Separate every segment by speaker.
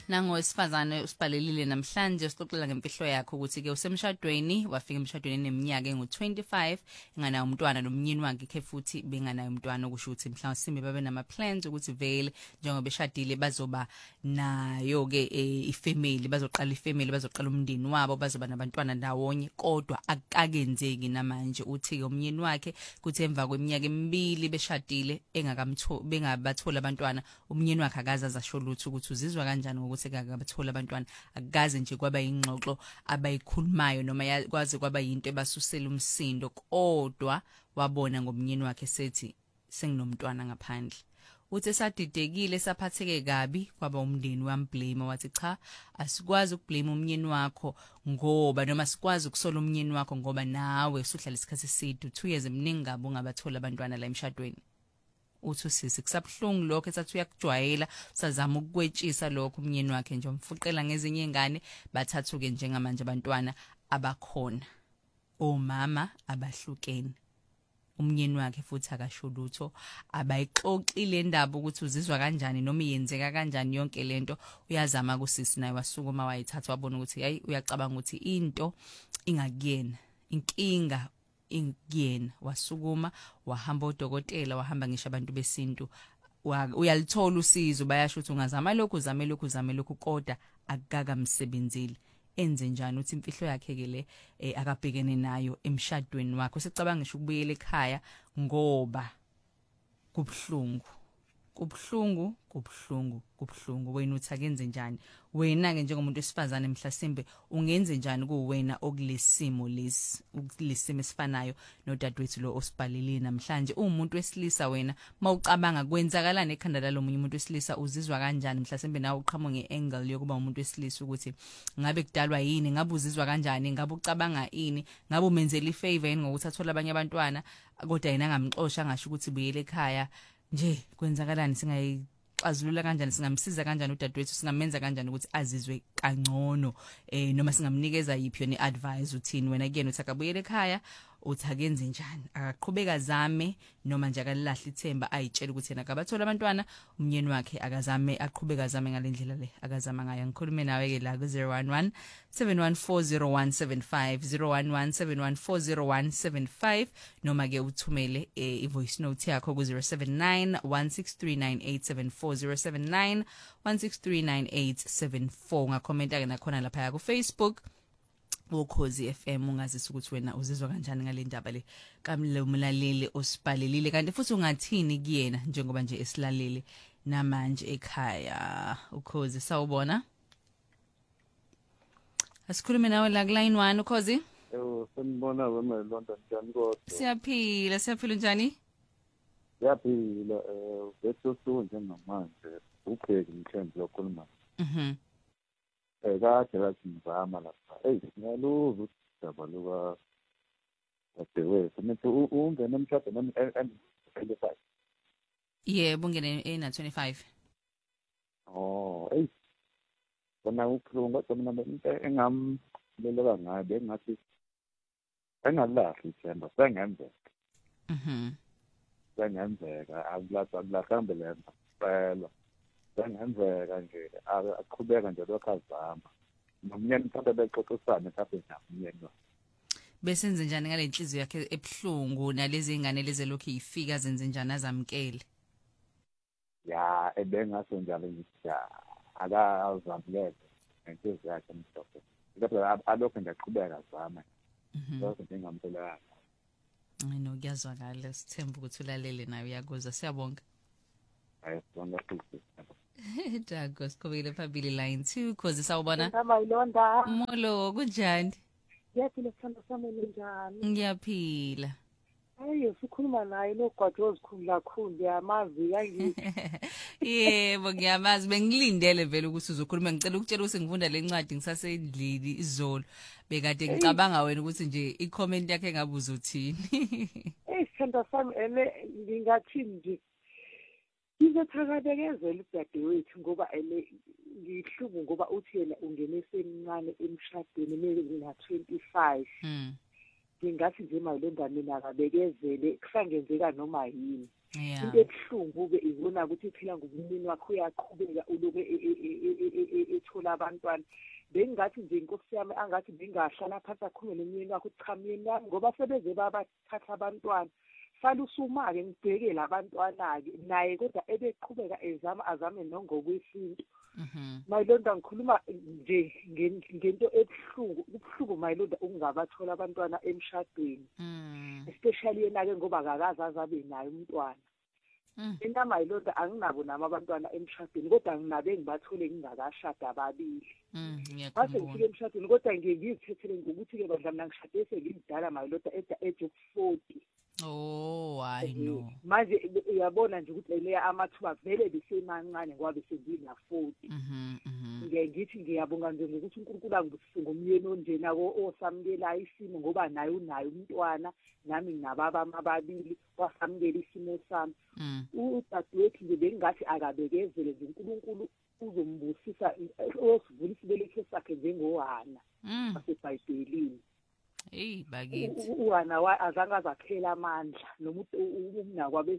Speaker 1: Nangowesifazane usibhalelile namhlanje sixoxela ngempihlo yakhe ukuthi ke usemshadweni wafika emshadweni neminyaka engu-25 enganayo umntwana nomnyeni wakhe ke futhi benganayo umntwana okusho ukuthi mhlawumbe babe nama plans ukuthi vele njengoba beshadile bazoba nayo ke ifamily bazoqala ifamily bazoqala umndeni wabo bazoba nabantwana ndawonye kodwa akakenzeki namanje uthi ke umnyeni wakhe kuthi emva kweminyaka emibili beshadile bengabathola abantwana umnyeni wakhe akaza zasho lutho ukuthi uzizwa kanjani ukuthi akabathola abantwana akaze nje kwaba ingxoxo abayikhulumayo noma kwaze kwaba yinto ebasusela umsindo kodwa wabona ngomnyeni wakhe sethi senginomntwana ngaphandle uthi esadidekile saphatheke kabi kwaba umndeni wamblame wathi cha asikwazi ukublame umnyeni wakho ngoba noma sikwazi ukusola umnyeni wakho ngoba nawe usuhlala isikhathi eside 2 years eminingi ngabe ungabathola abantwana la emshadweni uthi sisi kusabhlungu lokho esathi uyakujwayela usazama ukukwetshisa lokho umnyeni wakhe nje umfuqela ngezinye ingane bathathuke njengamanje abantwana abakhona omama abahlukene umnyeni wakhe futhi akasho lutho abayixoxile indaba ukuthi uzizwa kanjani noma iyenzeka kanjani yonke lento uyazama kusisi naye wasukuma wayithatha wabona ukuthi hayi uyacabanga ukuthi into ingakuyena inkinga ingiyena wasukuma wahamba odokotela wahamba ngisho abantu besintu uyalithola usizo bayasho ukuthi ungazama lokhu uzame lokhu kodwa akakamsebenzile enze njani uthi imfihlo yakhe ke le akabhekene nayo emshadweni wakhe usicabanga ngisho ukubuyela ekhaya ngoba kubhlungu wena uthi akenze njani wena ke njengomuntu wesifazane mhlasimbe ungenze njani kuwena okulesimo lesimo esifanayo nodadewethu lo osibhalelile namhlanje umuntu wesilisa wena mawucabanga kwenzakalana ekhanda lalomunye umuntu wesilisa uzizwa kanjani mhlasimbe nawe uqhamuka ngeangle yokuba umuntu wesilisa ukuthi ngabe kudalwa yini ngabe uzizwa kanjani ngabe ucabanga ini ngabe umenzela ifavor yini ngokuthi athola abanye abantwana kodwa yena angamxosha angasho ukuthi buyele ekhaya nje kwenzakalani singayixazulula kanjani singamsiza kanjani udadewethu singamenza kanjani ukuthi azizwe kangcono noma singamnikeza yiphi yona iadvice uthini wena kuyena uthi akabuyele ekhaya uthi akenze njani akaqhubeka zame noma nje akalahla ithemba ayitshela ukuthi yena akabathola abantwana umnyeni wakhe akazame aqhubeka zame ngalendlela le akazama ngayo ngikhulume nawe ke la ku 011 7140175 011 noma ke uthumele ivoice note yakho ku 079 1639874 079 ngakhomenta ke nakhona lapha ku Facebook Ukhozi FM ungazisa ukuthi wena uzizwa kanjani ngale ndaba le kamlomlaleli osibhalelile kanti futhi ungathini kuyena njengoba nje esilalele namanje ekhaya Ukhozi sawubona Asikhulume nawe la line 1 Ukhozi
Speaker 2: Sanibona wena London njani kodwa
Speaker 1: Siyaphila njani
Speaker 2: Siyaphila bese njengamanje ukheki mthembu lokhuluma kade ngizama lapha ngiyaluza udaba luka dadewethu mithi ungena emshado nami and25
Speaker 1: yebo ungene ena 25
Speaker 2: bona ukhuluma kodwa mina into engamleleka ngayo bengathi engalahli ithemba sengenzeka sengenzeka akulahambe lento phela sengenzeka nje aqhubeka nje lokho azama nomnyeni mhlawumbe bexoxisana mhlawumbe namnyeni
Speaker 1: besenze njani ngale inhliziyo yakhe ebhlungu nalezi ingane leze lokho ifika zenze njani azamkele
Speaker 2: ya ebengaso njalo ngithi akazamkele inhliziyo yakhe mhlawumbe kodwa alokho nje aqhubeka azama lokho ngingamthola
Speaker 1: no kuyazwakala sithemba ukuthi ulalele nawe uyakuzwa siyabonga
Speaker 2: ayibonga futhi
Speaker 1: Dago sikhobile phambili line 2 cause sawubona
Speaker 3: Ngama ilonda
Speaker 1: Molo kunjani
Speaker 3: Ngiyaphila sithando sami njani
Speaker 1: Ngiyaphila
Speaker 3: Hayi sikhuluma naye nogwajo ozikhulu kakhulu yamazi yangithi
Speaker 1: Yebo ngiyamazi bengilindele vele ukuthi uzokhuluma ngicela ukutshela ukuthi ngifunda lencwadi ngisasendlini izolo bekade ngicabanga wena ukuthi nje icomment yakhe ngabuza uthini
Speaker 3: Sithando sami ngingathi nje Ngizothakazelezela udadewethu ngoba ngihlubu ngoba uthi yena ungene semncane emshadweni mina ngina 25 ngingathi nje mayilonda mina akabekezele kusangenzeka noma yini.
Speaker 1: Yeah.
Speaker 3: Into ebuhlungu-ke ibona ukuthi phela ngumnini wakho uyaqhubeka uloku ethola abantwana. Bengingathi nje inkosi yami angathi bengahlala phansi akhulume nomyeni wakho ukuthi cha myeni wami ngoba sebeze babathatha abantwana. Fala usuma-ke ngibheke labantwana-ke naye kodwa ebeqhubeka azame nongokwesintu. Mayilonda ngikhuluma nje ngento ebuhlungu mayilonda ukungabathola abantwana emshadweni. Especially yena-ke ngoba akakaze azabe naye umntwana. Mina mayilonda anginabo nami abantwana emshadweni kodwa nginabe engibathole ngingakashada ababili. Mase ngifike emshadweni kodwa ngiyizithethele ngokuthi-ke badla mina ngishade sengimdala mayilonda age of 40.
Speaker 1: Oh, I know.
Speaker 3: Manje uyabona nje ukuthi leya amathuba vele besemancane ngoba besengina 40. Ngithi ngiyabonga nje ngokuthi uNkulunkulu angibusise ngomyeni onjena osamukela isimo ngoba naye unayo umntwana nami nginababa ababili wasamukela isimo sami. Udadewethu nje bengathi akabekezele nje uNkulunkulu uzombusisa osivula isibeletho sakhe njengoHana waseBhayibhelini.
Speaker 1: Hey bakithi
Speaker 3: uHana azange azakhela amandla noma umnakwabe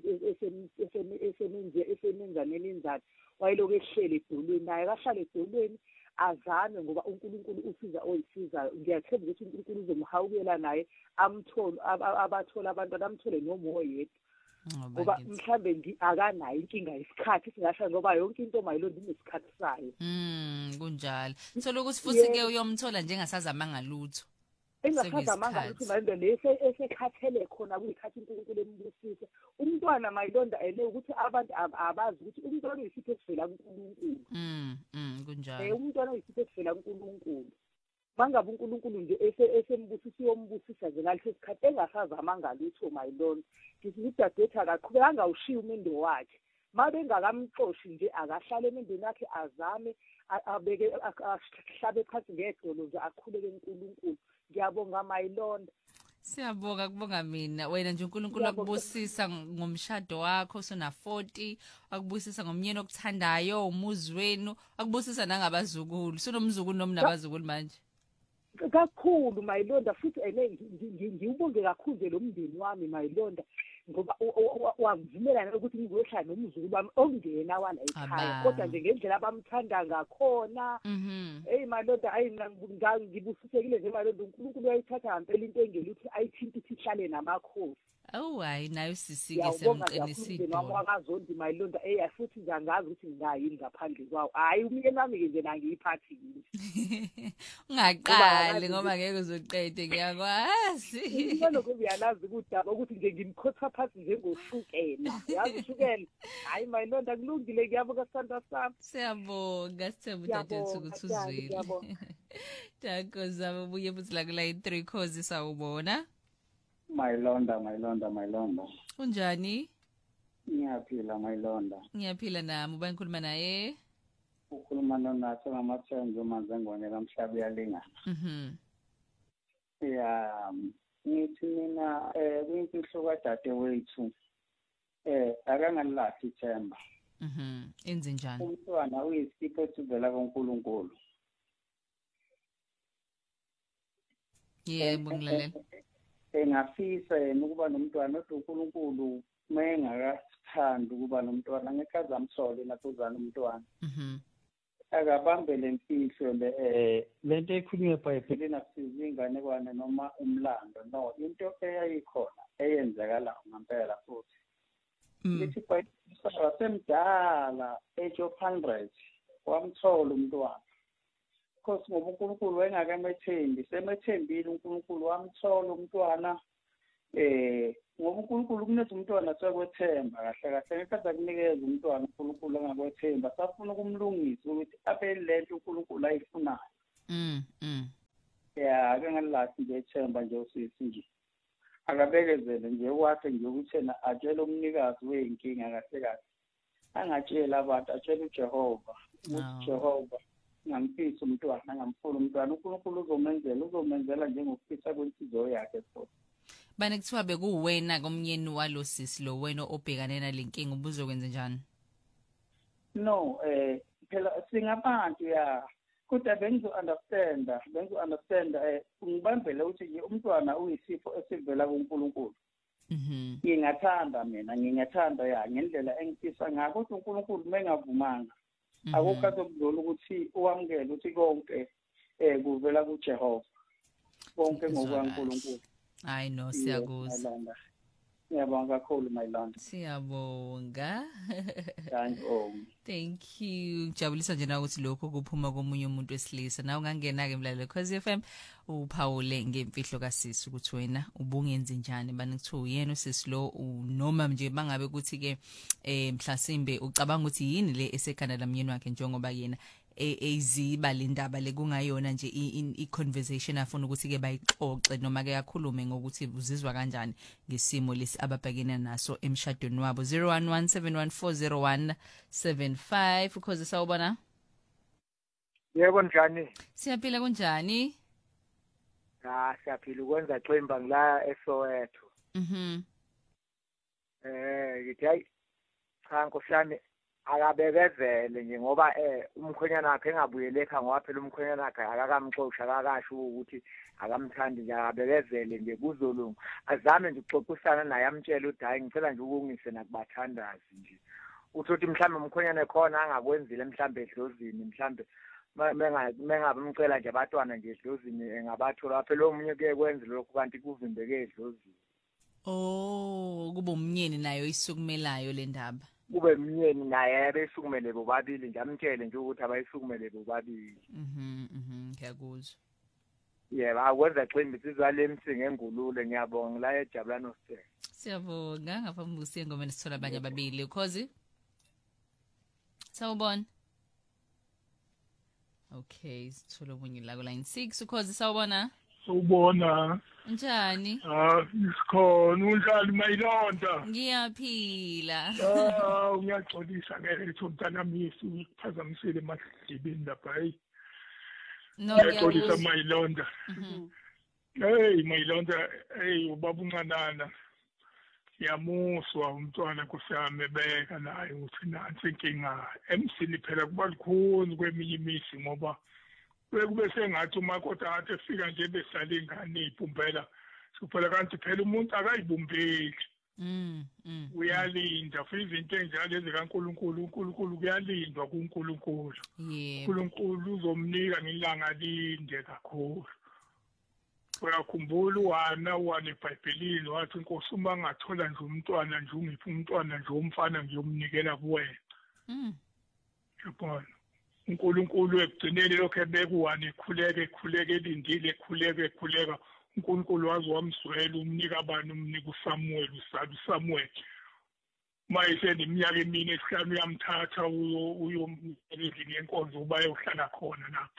Speaker 3: esemenzaneni enzalo wayeloku ehlele edolweni naye kahlala edolweni azame ngoba uNkulunkulu usiza oyisizayo. Ngiyathemba ukuthi uNkulunkulu uzomhawukela naye amthole abathola abantwana amthole noma oyedwa ngoba mhlambe akanayo inkinga yesikhathi singasho ngoba yonke into mayilonda inesikhathi sayo.
Speaker 1: Kunjalo so lokuthi futhi ke uyomthola njengasazamanga lutho.
Speaker 3: Engasazamanga ukuthi mayilonda lese esekhathele khona kuyikhathi uNkulunkulu embusisa umntwana mayilonda ukuthi abantu abazi ukuthi umntwana uyisipho esivela kuNkulunkulu.
Speaker 1: Kunjalo
Speaker 3: umntwana uyisipho esivela kuNkulunkulu. Mangabe uNkulunkulu nje esembusisa uyombusisa nje ngaleso sikhathi engasazamanga lutho mayilonda ngithi udadewethu akaqhubeka angawushiya umendo wakhe. Mabe ngakamxoshi nje akahlale emendweni yakhe azame abeke ahlabe phansi ngedolo nje akhuleke uNkulunkulu. Ngiyabonga mayilonda.
Speaker 1: Siyabonga kubonga mina wena nje uNkulunkulu akubusisa ngomshado wakho sona 40 akubusisa ngomnyeni okuthandayo umuzi wenu akubusisa nangabazukulu sonomzukulu nomnabazukulu manje
Speaker 3: kakhulu mayilonda futhi ngiyubonge kakhulu nje lo mndeni wami mayilonda ngoba wavumela ukuthi ngizohlala nomzukulu wami ongena wala ekhaya kodwa nje ngendlela abamthanda ngakhona. Mayilonda ngibusisekile nje mayilonda uNkulunkulu uyayithatha ngempela into engeli ukuthi ayithinta ukuthi ihlale namakhosi.
Speaker 1: Hayi nayo sisike semqinisile
Speaker 3: nami wakazondi mayilonda futhi nje angazi ukuthi ngayini ngaphandle kwawo. Hayi umyeni wami ke nje nangiyiphathi yini.
Speaker 1: Ungaqali ngoba ngeke uzoqede ngiyakwazi.
Speaker 3: Ngibona ukuyalazi ukudaba ukuthi nje ngimkhotha phansi njengoshukela. Yazi ushukela. Hayi mayilonda kulungile ngiyabonga sithanda sami.
Speaker 1: Siyabonga sithemba uDadewethu ukuthi uzwile. Dakoza ubuye futhi la kula 3 cause sawubona.
Speaker 2: Mayilonda.
Speaker 1: Unjani?
Speaker 2: Ngiyaphila mayilonda.
Speaker 1: Ngiyaphila nami uba ngikhuluma naye.
Speaker 2: Ukhuluma nonathi ngamathembu manzengwane kamhlaba uyalingana. Ngithi mina kuyimfihlo kadadewethu akangalilathi ithemba.
Speaker 1: Enze njani?
Speaker 2: Umntwana uyisipho esivela kuNkulunkulu.
Speaker 1: Yebo ngilalela.
Speaker 2: Engafisa yena ukuba nomntwana kodwa uNkulunkulu mengakasithandi ukuba nomntwana ngeke azamsole nakhuzana umntwana. Akabambe lemfihlo lento ekhulunywe eBhayibhelini akusizi inganekwane noma umlando no into eyayikhona eyenzakala ngempela futhi. Lithi iBhayibheli wasemdala age of 100 wamthola umntwana. Because ngoba uNkulunkulu wayengakamethembi semethembile uNkulunkulu wamthola umntwana ngoba uNkulunkulu kunethi umntwana sekwethemba kahle kahle ngekade akunikeza umntwana uNkulunkulu angakwethemba safuna ukumlungisa ukuthi abe lento uNkulunkulu ayifunayo. Ake ngalathi nje ethemba nje usisi nje akabekezele nje wakhe nje ukuthi yena atshele umnikazi weyinkinga kahle kahle angatshela abantu atshele uJehova uJehova ngamfisa umntwana ngamfuna umntwana uNkulunkulu uzomenzela njengokufisa kwenhliziyo yakhe futhi.
Speaker 1: Bani kuthiwa bekuwena komnyeni walo sisi lo wena obhekane nalenkinga ubuzokwenza njani?
Speaker 2: No phela singabantu kodwa bengizo-understanda ungibambele ukuthi umntwana uyisipho esivela kuNkulunkulu. Ngingathanda ngendlela engifisa ngayo, kodwa uNkulunkulu mengavumanga akukho azokudlula ukuthi uwamukele ukuthi konke kuvela kuJehova, konke ngokukaNkulunkulu.
Speaker 1: I know, siyakuzwa.
Speaker 2: Ngiyabonga kakhulu Mayilonda.
Speaker 1: Siyabonga.
Speaker 2: Thank
Speaker 1: you. Jabulisa nje na ukuthi lokho kuphuma komunye umuntu wesilisa. Na ungangena ke mlalelo Khosi FM uphawule ngemfihlo kaSisi ukuthi wena ubungenzi njani bani kuthiwa uyena uSisi lo noma nje bangabe ukuthi ke mhlasimbe ucabanga ukuthi yini le esekhanda lamyeni wakhe njengoba yena eziba lendaba lekungayona nje i-conversation afuna ukuthi ke bayixoxe noma ke yakhulume ngokuthi uzizwa kanjani ngesimo lesi ababhekene naso emshadweni wabo. 0117140175 Khosi sawubona.
Speaker 4: Yebo njani?
Speaker 1: Siyaphila kunjani?
Speaker 4: Siyaphila ukwenza ximba ngila eSoweto. Ngithi hayi cha Nkosiyane akabekezele nje ngoba umkhwenyana wakhe engabuyele ekhaya ngoba phela umkhwenyana wakhe akakamxoxa akakasho ukuthi akamthandi nje akabekezele nje kuzolunga. Azame nje ukuxoxisana naye amtshele ukuthi hayi ngicela nje ukungise nakubathandazi nje. Uthi mhlambe umkhwenyana ekhona angakwenzile mhlambe edlozini mhlambe mengabe umcela nje abantwana nje edlozini engabathola phela omunye kuye kwenza lokho kanti kuvimbeke edlozini.
Speaker 1: Kuba umnyeni nayo isukumelayo le ndaba.
Speaker 4: Kube umnyeni naye besukumele bobabili nje amtshele nje ukuthi abayisukumele bobabili.
Speaker 1: Ngiyakuzwa.
Speaker 4: Yebo akwenza ximbi sizwa lemsingi engulule ngiyabonga la eJabulani Hotel.
Speaker 1: Siyabonga ngaphambi kokusiya engomeni sithola abanye ababili ukhozi. Sawubona. Okay, sithola omunye la ku line 6 ukhozi sawubona.
Speaker 5: Sawubona.
Speaker 1: Njani?
Speaker 5: Isikhona unjani Mayilonda?
Speaker 1: Ngiyaphila.
Speaker 5: Ngiyaxolisa ngeke umntana misi ukuphazamisile emadlibini lapha hey.
Speaker 1: No,
Speaker 5: ngiyaxolisa Mayilonda. Hey Mayilonda, hey ubaba uncanana. Yamuswa umntwana kusame beka naye ukuthi nansi inkinga emsini phela kuba likhulu kweminye imisi ngoba kube sengathi umakoti athi efika nje besale ingane iphumbela kuphela kanti phela umuntu akayibumbeli. Uyalinda futhi izinto enjalo ezikaNkuluNkulu uNkulunkulu kuyalindwa kuNkulunkulu. uNkulunkulu uzomnika ngelanga linde kakhulu. Uyakhumbula uwana eBhayibhelini wathi Nkosi uma ngathola nje umntwana nje ungiphi umntwana nje umfana ngiyomnikela kuwena. Yabona uNkulunkulu ekugcineni lokho ebekuwani ekhuleka elindile ekhuleka uNkulunkulu wazi wamswela umnika abantu umnika uSamuel uSamuel mayise neminyaka emine esihlanu uyamthatha uyomnikela yenkonzo uba eyohlala khona lapho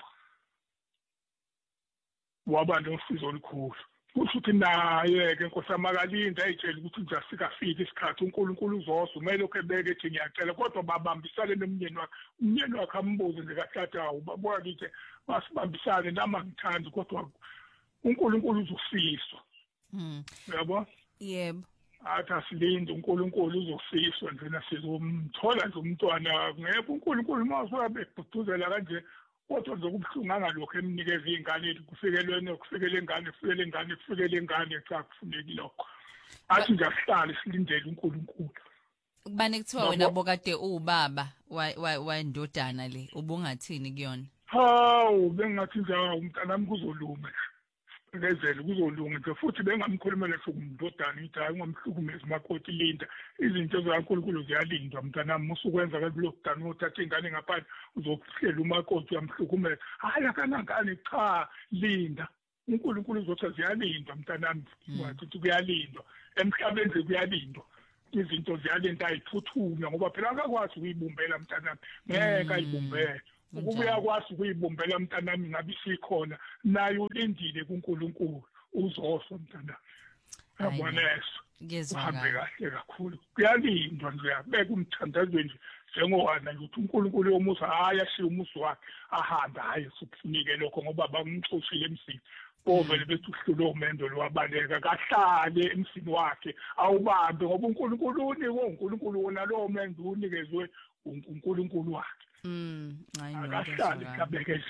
Speaker 5: waba nosizo olukhulu kusho ukuthi naye ke Nkosi amakalinda ayitshela ukuthi uzafika fika isikhathi uNkulunkulu uzoswa kumele lokho ebeke ethi ngiyacela kodwa babambisane nomnyeni wakhe ambuze nje kahlata hawu babuka kithi basibambisane nama ngithandi kodwa uNkulunkulu uzofiswa. Yabo?
Speaker 1: Yebo.
Speaker 5: Athi asilinde uNkulunkulu uzofiswa njena sizomthola nje umntwana ngeke uNkulunkulu mawusuka bebhuduzela kanje kodwa nje kubhlungu angalokho emnikeza izingane kufikele ingane cha kufuneki lokho. Athi nje asihlale silindele uNkulunkulu.
Speaker 1: Kubane kuthiwa wena bokade ubaba wendodana le ubungathini kuyona?
Speaker 5: Hawu bengathi nje umntanami kuzolunga. Ngezelo kuzolunga nje futhi bengamkhulumela sokumndodana ithi hayi ungamhlukumezi makoti linda izinto zikaNkulunkulu ziyalindwa mntanami usukwenza kulokudana uthatha ingane ngaphandle uzokuhlela umakoti uyamhlukumeza hayi akanangane cha linda uNkulunkulu uzothi ziyalindwa mntanami wathi kuyalindwa emhlabeni nje kuyalindwa izinto ziyalindwa ayiphuthuma ngoba phela akakwazi ukuyibumbela mntanami ngeke ayibumbele ukubuya kwazi ukuyibumbela mntanami ngabe sikhona naye ulindile kuNkulunkulu uzoswa mntanami yabona eso uhambe kahle kakhulu kuyalindwa nje uyabeka umthandazweni nje njengowana nje ukuthi uNkulunkulu yomusa hayi ashiye umusi wakhe ahambe hayi sukufunike lokho ngoba bamxoshile emsini ovele bethi uhlulo umendo lwabaleka kahlale emsini wakhe awubambe ngoba uNkulunkulu unike uNkulunkulu wona lo mendo unikezwe uNkulunkulu wakhe.
Speaker 1: I know.
Speaker 5: Akahlali kabekezele.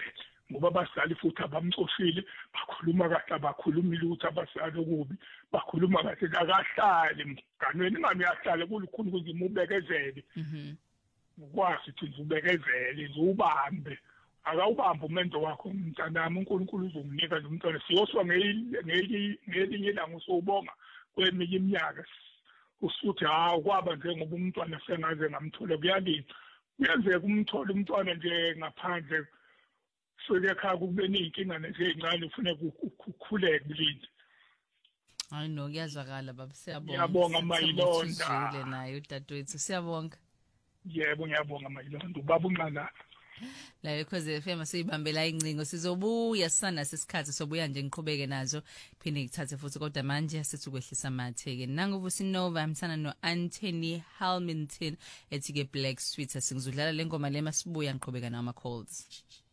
Speaker 5: ngoba abazali futhi abamcoshile bakhuluma kahle abakhulumi lutho abazali okubi bakhuluma kahle akahlali mganweni ingami yahlala kulukhulu kunzima ubekezele ukwazi ukuthi ubekezele nje ubambe akawubambe umendo wakho mntanami uNkulunkulu uzomnika lo mntwana siyoswa ngelinye ilanga usubonga kweminye iminyaka usuthi kwaba njengoba umntwana sengaze ngamthola kuyalinda kuyenzeka umthole umntwana nje ngaphandle sike ekhaya kube ney'nkinga nje ey'ncane ufuneka ukhuleke bulindi
Speaker 1: hayi no kuyazwakala baba siyabonga
Speaker 5: ngiyabonga Mayilonda
Speaker 1: naye udadewethu siyabonga
Speaker 5: yebo ngiyabonga Mayilonda ubaba uNqalana
Speaker 1: la Ukhozi FM siyibambela incingo sizobuya sisana sesikhathi sobuya nje ngiqhubeke nazo phinde ngithathe futhi kodwa manje sithi ukwehlisa amatheke nangovusi Nova amsana no Anthony Halminton ethi ke Black Sweet singizudlala le ngoma le masibuya ngiqhubeka nama calls